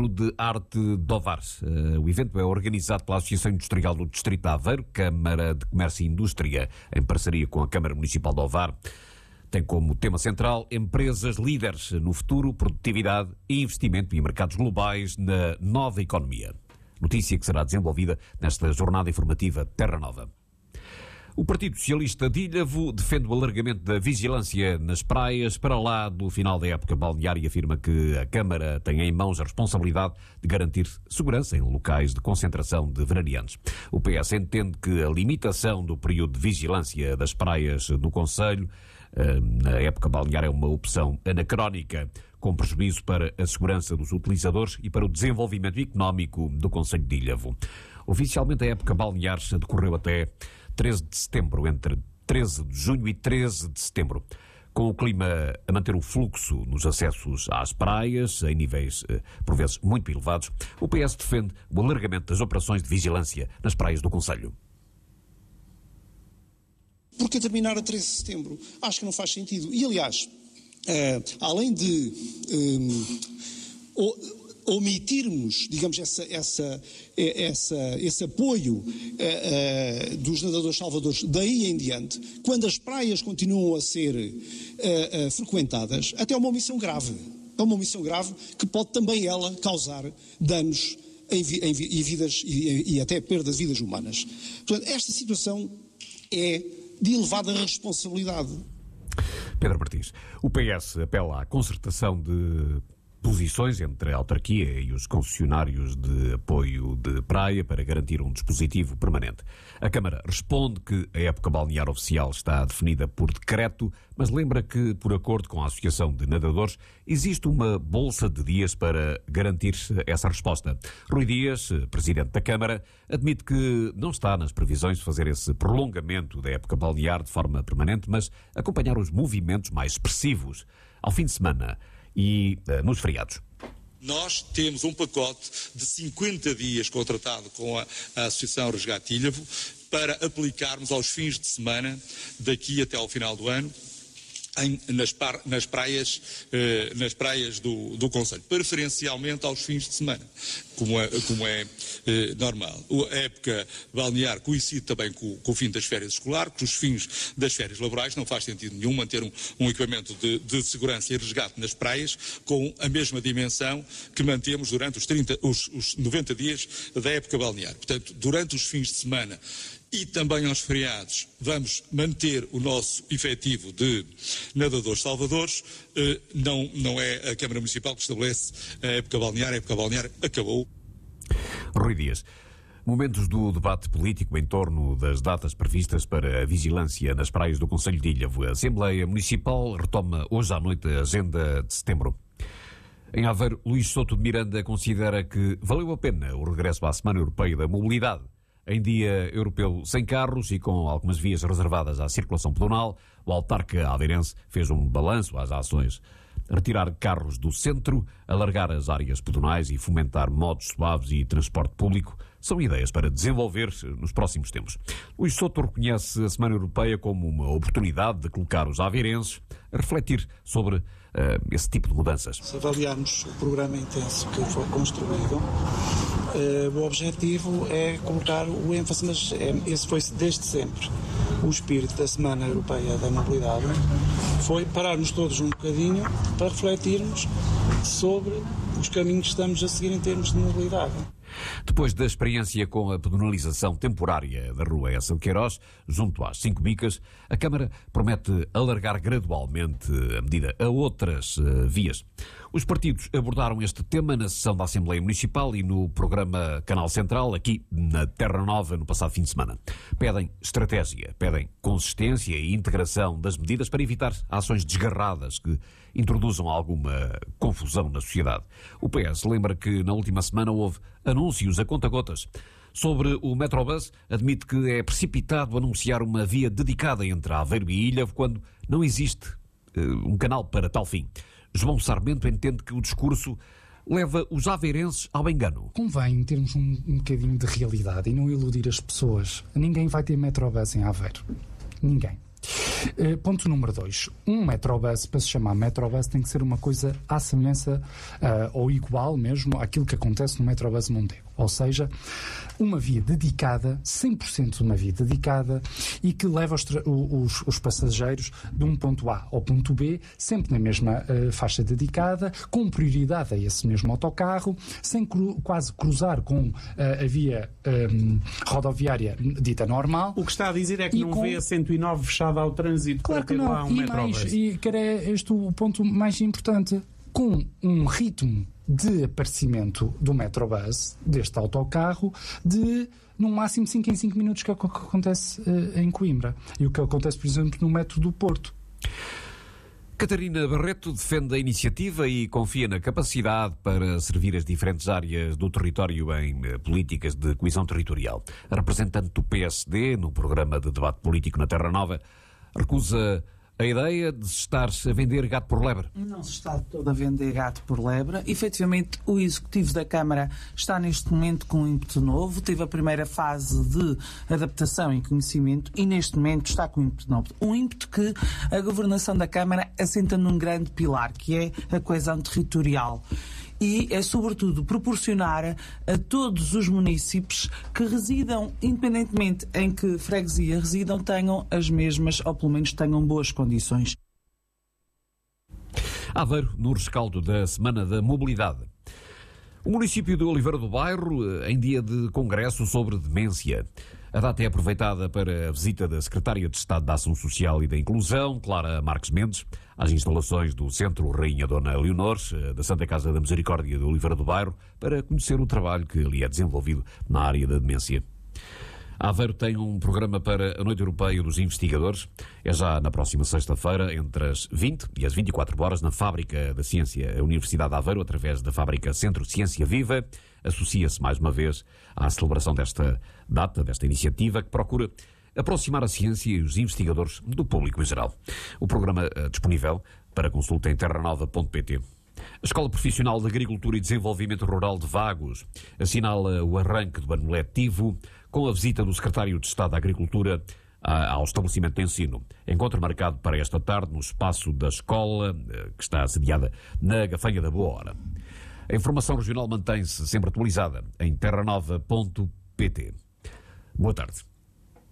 Centro de Arte de Ovar. O evento é organizado pela Associação Industrial do Distrito de Aveiro, Câmara de Comércio e Indústria, em parceria com a Câmara Municipal de Ovar. Tem como tema central empresas líderes no futuro, produtividade e investimento em mercados globais na nova economia. Notícia que será desenvolvida nesta jornada informativa Terra Nova. O Partido Socialista de Ilhavo defende o alargamento da vigilância nas praias para lá do final da época balnear e afirma que a Câmara tem em mãos a responsabilidade de garantir segurança em locais de concentração de veraneantes. O PS entende que a limitação do período de vigilância das praias no concelho na época balnear é uma opção anacrónica, com prejuízo para a segurança dos utilizadores e para o desenvolvimento económico do concelho de Ilhavo. Oficialmente a época balnear decorreu até 13 de setembro, entre 13 de junho e 13 de setembro, com o clima a manter o fluxo nos acessos às praias, em níveis, por vezes, muito elevados. O PS defende o alargamento das operações de vigilância nas praias do concelho. Porque terminar a 13 de setembro? Acho que não faz sentido. E, aliás, além de omitirmos, digamos, esse apoio dos nadadores salvadores daí em diante, quando as praias continuam a ser frequentadas, até é uma omissão grave. É uma omissão grave que pode também ela causar danos em vidas e até perda de vidas humanas. Portanto, esta situação é de elevada responsabilidade. Pedro Martins, o PS apela à concertação de posições entre a autarquia e os concessionários de apoio de praia para garantir um dispositivo permanente. A Câmara responde que a época balnear oficial está definida por decreto, mas lembra que, por acordo com a Associação de Nadadores, existe uma bolsa de dias para garantir essa resposta. Rui Dias, presidente da Câmara, admite que não está nas previsões de fazer esse prolongamento da época balnear de forma permanente, mas acompanhar os movimentos mais expressivos ao fim de semana e nos feriados. Nós temos um pacote de 50 dias contratado com a Associação Resgate Ilhavo para aplicarmos aos fins de semana daqui até ao final do ano nas praias do concelho, preferencialmente aos fins de semana, como é normal. A época balnear coincide também com o fim das férias escolares, com os fins das férias laborais. Não faz sentido nenhum manter um equipamento de segurança e resgate nas praias com a mesma dimensão que mantemos durante os 90 dias da época balnear. Portanto, durante os fins de semana e também aos feriados, vamos manter o nosso efetivo de nadadores salvadores. Não é a Câmara Municipal que estabelece a época balnear acabou. Rui Dias, momentos do debate político em torno das datas previstas para a vigilância nas praias do concelho de Ilhavo. A Assembleia Municipal retoma hoje à noite a agenda de setembro. Em Aveiro, Luís Souto de Miranda considera que valeu a pena o regresso à Semana Europeia da Mobilidade. Em dia europeu sem carros e com algumas vias reservadas à circulação pedonal, o autarca aveirense fez um balanço às ações. Retirar carros do centro, alargar as áreas pedonais e fomentar modos suaves e transporte público são ideias para desenvolver nos próximos tempos. Luís Souto reconhece a Semana Europeia como uma oportunidade de colocar os aveirenses a refletir sobre esse tipo de mudanças. Se avaliarmos o programa intenso que foi construído, o objetivo é colocar o ênfase, mas esse foi desde sempre o espírito da Semana Europeia da Mobilidade, foi pararmos todos um bocadinho para refletirmos sobre os caminhos que estamos a seguir em termos de mobilidade. Depois da experiência com a pedonalização temporária da rua Essa de Queiroz, junto às 5 bicas, a Câmara promete alargar gradualmente a medida a outras vias. Os partidos abordaram este tema na sessão da Assembleia Municipal e no programa Canal Central, aqui na Terra Nova, no passado fim de semana. Pedem estratégia, pedem consistência e integração das medidas para evitar ações desgarradas que introduzam alguma confusão na sociedade. O PS lembra que na última semana houve anúncios a conta-gotas. Sobre o Metrobus, admite que é precipitado anunciar uma via dedicada entre Aveiro e Ilhavo quando não existe um canal para tal fim. João Sarmento entende que o discurso leva os aveirenses ao engano. Convém termos um bocadinho de realidade e não iludir as pessoas. Ninguém vai ter Metrobus em Aveiro. Ninguém. Ponto número 2. Um Metrobus, para se chamar Metrobus, tem que ser uma coisa à semelhança ou igual mesmo àquilo que acontece no Metrobus Mondego. Ou seja, uma via dedicada, 100% uma via dedicada, e que leva os passageiros de um ponto A ao ponto B, sempre na mesma faixa dedicada, com prioridade a esse mesmo autocarro, sem quase cruzar com a via rodoviária dita normal. O que está a dizer é que não vê a 109 fechada ao trânsito. Claro para que ter não. lá um E Metrobus. mais, e que era este o ponto mais importante, com um ritmo de aparecimento do Metrobus, deste autocarro, de no máximo 5 em 5 minutos, que é o que acontece em Coimbra. E o que acontece, por exemplo, no metro do Porto. Catarina Barreto defende a iniciativa e confia na capacidade para servir as diferentes áreas do território em políticas de coesão territorial. A representante do PSD, no programa de debate político na Terra Nova, recusa a ideia de se estar a vender gato por lebre. Não se está todo a vender gato por lebre. Efetivamente, o Executivo da Câmara está neste momento com um ímpeto novo. Teve a primeira fase de adaptação e conhecimento e neste momento está com um ímpeto novo. Um ímpeto que a Governação da Câmara assenta num grande pilar, que é a coesão territorial. E é, sobretudo, proporcionar a todos os municípios que residam, independentemente em que freguesia residam, tenham as mesmas, ou pelo menos tenham boas condições. Aveiro, no rescaldo da Semana da Mobilidade. O município de Oliveira do Bairro, em dia de congresso sobre demência. A data é aproveitada para a visita da Secretária de Estado da Ação Social e da Inclusão, Clara Marques Mendes, às instalações do Centro Rainha Dona Leonor, da Santa Casa da Misericórdia de Oliveira do Bairro, para conhecer o trabalho que ali é desenvolvido na área da demência. Aveiro tem um programa para a Noite Europeia dos Investigadores. É já na próxima sexta-feira, entre as 20 e as 24 horas, na Fábrica da Ciência. A Universidade de Aveiro, através da Fábrica Centro Ciência Viva, associa-se mais uma vez à celebração desta data, desta iniciativa, que procura aproximar a ciência e os investigadores do público em geral. O programa é disponível para consulta em terranova.pt. A Escola Profissional de Agricultura e Desenvolvimento Rural de Vagos assinala o arranque do ano letivo com a visita do Secretário de Estado da Agricultura ao estabelecimento de ensino. Encontro marcado para esta tarde no espaço da escola, que está sediada na Gafanha da Boa Hora. A informação regional mantém-se sempre atualizada em terranova.pt. Boa tarde.